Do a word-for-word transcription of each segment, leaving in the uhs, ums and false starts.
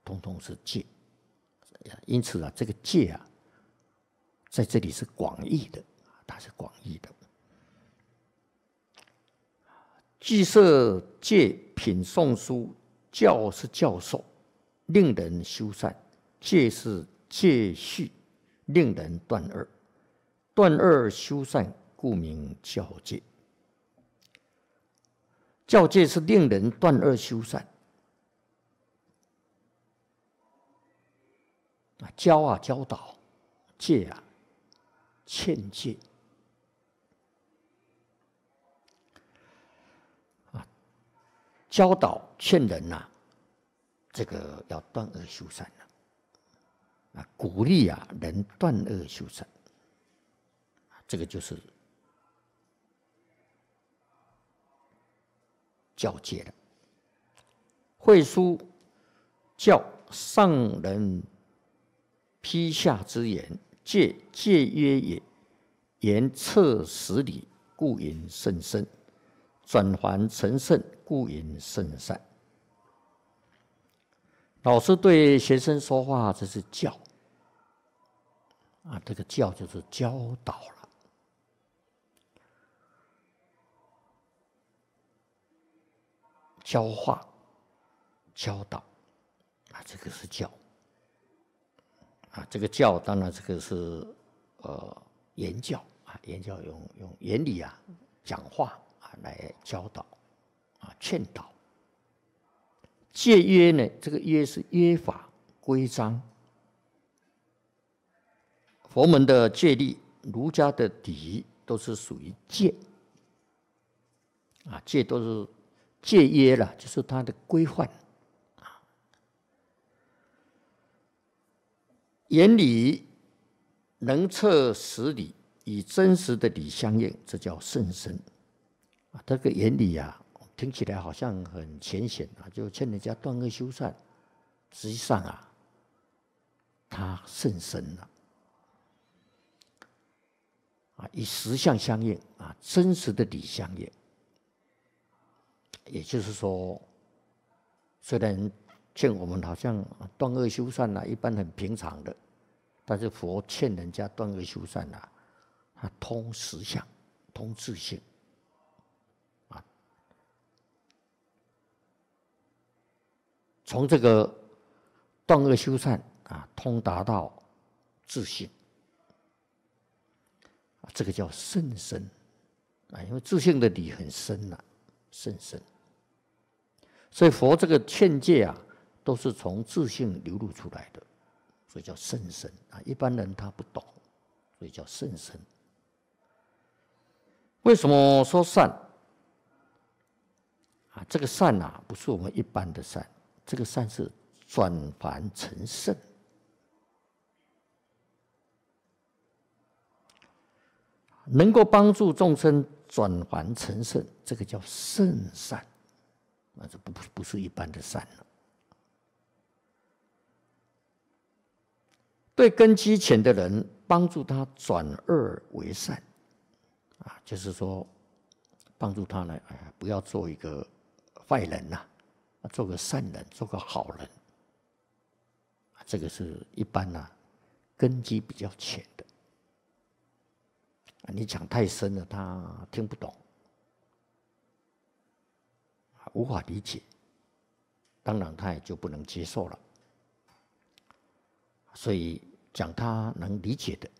通通是戒。因此啊，这个戒啊，在这里是广义的，它是广义的。具色戒品诵书，教是教授，令人修善；戒是戒序，令人断恶。断恶修善，故名教戒。教戒是令人断恶修善。教啊，教导；戒啊，劝戒。啊，教导劝人呐、啊，这个要断恶修善啊，啊，鼓励啊人断恶修善，这个就是教戒了。诲书教上人批下之言，戒戒约也。言彻实理，故云甚深；转还成圣，故云甚善。老师对学生说话，这是教啊，这个教就是教导了。教化、教导啊，这个是教。啊，这个教当然这个是呃言教啊，言教用用言理啊讲话啊来教导啊劝导。戒约呢，这个约是约法规章。佛门的戒律，儒家的礼仪都是属于戒啊，戒都是戒约了，就是它的规范。言理能测实理，与真实的理相应，这叫甚深啊。这个言理啊，听起来好像很浅显啊，就劝人家断恶修善。实际上啊，它甚深了啊，与实相相应啊，真实的理相应。也就是说，虽然劝我们好像断恶修善啊，一般很平常的，但是佛劝人家断恶修善啊，它通实相，通自性啊。从这个断恶修善啊，通达到自性啊，这个叫甚深啊，因为自性的理很深啊，甚深。所以佛这个劝诫啊，都是从自性流露出来的，所以叫甚深啊。一般人他不懂，所以叫甚深。为什么说善啊？这个善啊，不是我们一般的善，这个善是转凡成圣，能够帮助众生转凡成圣，这个叫圣善啊，这不不是一般的善了。对根基浅的人，帮助他转恶为善，啊，就是说帮助他呢，哎，不要做一个坏人呐、啊，做个善人，做个好人。啊、这个是一般呐、啊，根基比较浅的。啊、你讲太深了，他听不懂，啊、无法理解，当然他也就不能接受了。所以讲他能理解的，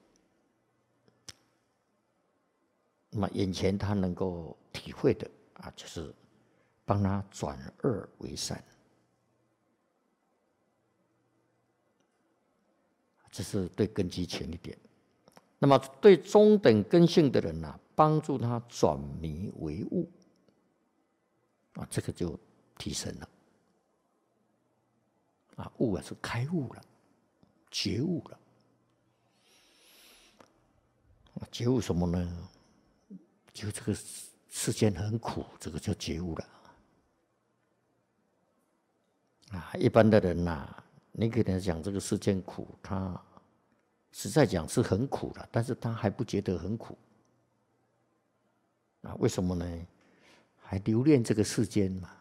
那么眼前他能够体会的啊，就是帮他转恶为善，这是对根基浅一点。那么对中等根性的人啊，帮助他转迷为悟，啊，这个就提升了。啊，悟啊是开悟了。觉悟了，觉悟什么呢？就这个世间很苦，这个就觉悟了。啊，一般的人呐、啊，你给他讲这个世间苦，他实在讲是很苦了，但是他还不觉得很苦。啊，为什么呢？还留恋这个世间嘛。